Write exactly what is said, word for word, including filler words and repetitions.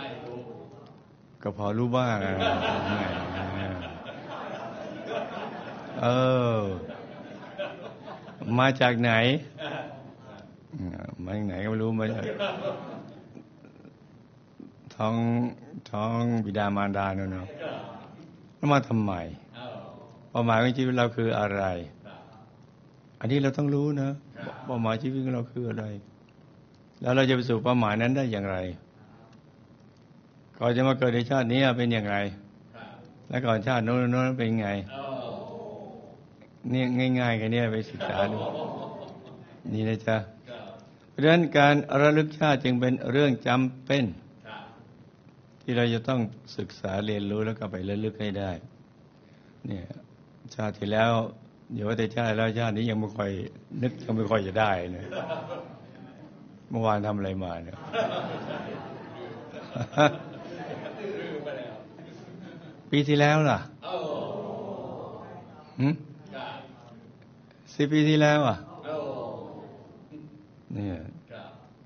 ก็พอรู้บ้างนะเออมาจากไหนมาจากไหนก็ไม่รู้มาจากท้องท้องบิดามารดาเนาะแล้วมาทำไมเป้าหมายของชีวิตเราคืออะไรอันนี้เราต้องรู้นะเป้าหมายชีวิตของเราคืออะไรแล้วเราจะไปสู่เป้าหมายนั้นได้อย่างไรก่อนจะมาเกิดในชาตินี้เป็นอย่างไรและก่อนชาติโน้นโน้นเป็นไงนี่ง่ายๆแค่นี้ไปศึกษาดูนี่นะจ๊ะเพราะฉะนั้นการระลึกชาติจึงเป็นเรื่องจำเป็นที่เราจะต้องศึกษาเรียนรู้แล้วก็ไประลึกให้ได้เนี่ยชาติที่แล้วเดี๋ยวว่าแต่ชาติแล้วชาตินี้ยังไม่ค่อยนึกยังไม่ค่อยจะได้เนี่ยเมื่อวานทำอะไรมาเนี่ยปีที่แล้วล่ะหืมสิบปีที่แล้วอ่ะเนี่ย